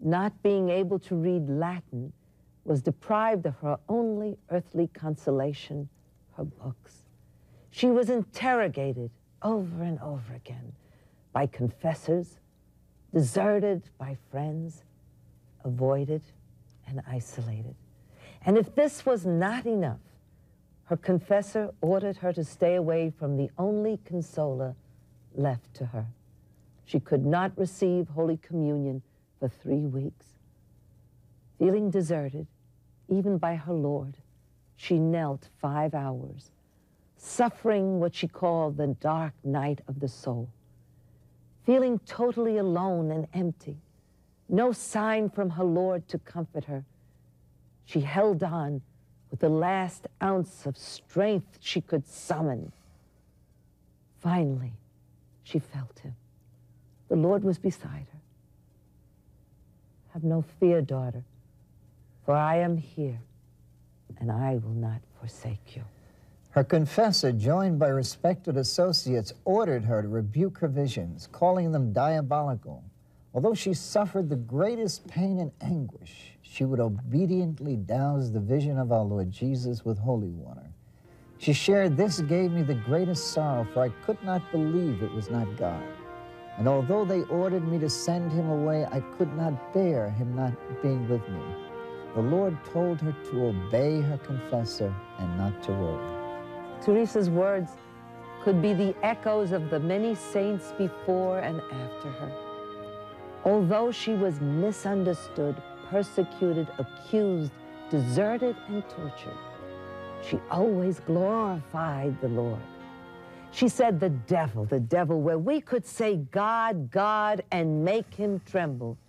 not being able to read Latin, was deprived of her only earthly consolation, her books. She was interrogated over and over again by confessors, deserted by friends, avoided and isolated. And if this was not enough, her confessor ordered her to stay away from the only consoler left to her. She could not receive Holy Communion for 3 weeks. Feeling deserted, even by her Lord, she knelt 5 hours, suffering what she called the dark night of the soul. Feeling totally alone and empty, no sign from her Lord to comfort her, she held on with the last ounce of strength she could summon. Finally, she felt him. The Lord was beside her. Have no fear, daughter, for I am here, and I will not forsake you. Her confessor, joined by respected associates, ordered her to rebuke her visions, calling them diabolical. Although she suffered the greatest pain and anguish, she would obediently douse the vision of our Lord Jesus with holy water. She shared, "This gave me the greatest sorrow, for I could not believe it was not God. And although they ordered me to send him away, I could not bear him not being with me." The Lord told her to obey her confessor and not to worry. Teresa's words could be the echoes of the many saints before and after her. Although she was misunderstood, persecuted, accused, deserted, and tortured, she always glorified the Lord. She said, the devil, where we could say God, God, and make him tremble.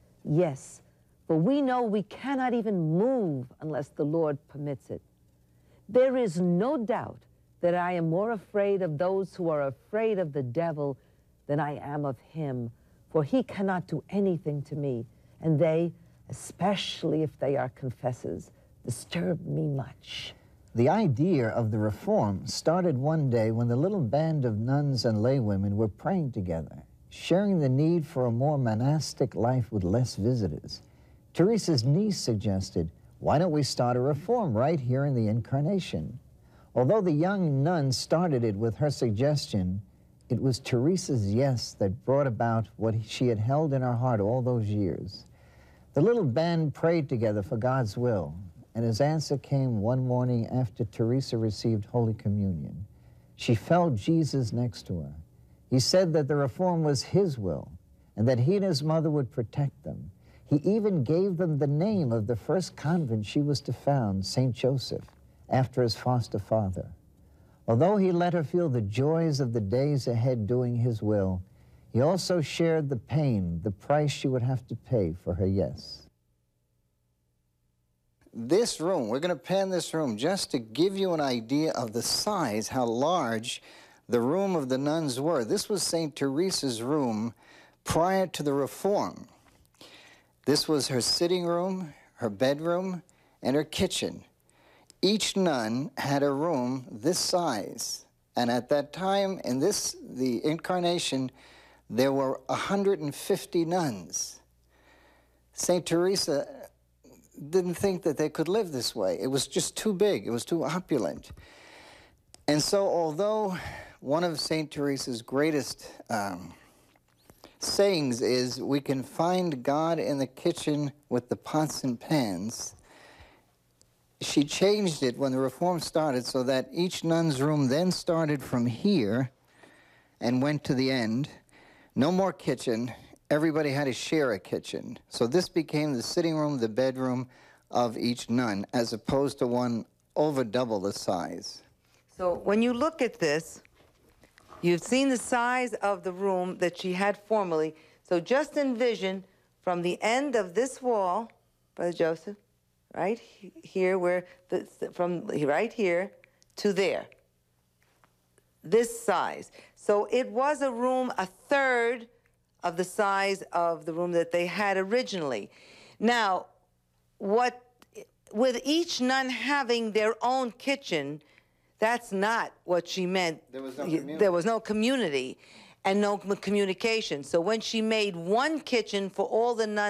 Yes, for we know we cannot even move unless the Lord permits it. There is no doubt that I am more afraid of those who are afraid of the devil than I am of him, for he cannot do anything to me, and they, especially if they are confessors, disturb me much. The idea of the reform started one day when the little band of nuns and laywomen were praying together, sharing the need for a more monastic life with less visitors. Teresa's niece suggested, "Why don't we start a reform right here in the Incarnation?" Although the young nun started it with her suggestion, it was Teresa's yes that brought about what she had held in her heart all those years. The little band prayed together for God's will, and his answer came one morning after Teresa received Holy Communion. She felt Jesus next to her. He said that the reform was his will, and that he and his mother would protect them. He even gave them the name of the first convent she was to found, St. Joseph, after his foster father. Although he let her feel the joys of the days ahead doing his will, he also shared the pain, the price she would have to pay for her yes. This room, we're going to pan this room just to give you an idea of the size, how large the room of the nuns were. This was St. Teresa's room prior to the reform. This was her sitting room, her bedroom, and her kitchen. Each nun had a room this size, and at that time, in the Incarnation, there were 150 nuns. St. Teresa didn't think that they could live this way. It was just too big. It was too opulent. And so although one of St. Teresa's greatest sayings is, we can find God in the kitchen with the pots and pans, she changed it when the reform started so that each nun's room then started from here and went to the end. No more kitchen. Everybody had to share a kitchen. So this became the sitting room, the bedroom of each nun, as opposed to one over double the size. So when you look at this, you've seen the size of the room that she had formerly. So just envision from the end of this wall, Brother Joseph, right here, where from right here to there, this size. So it was a room a third of the size of the room that they had originally. Now, with each nun having their own kitchen, that's not what she meant. There was no community. There was no community and no communication. So when she made one kitchen for all the nuns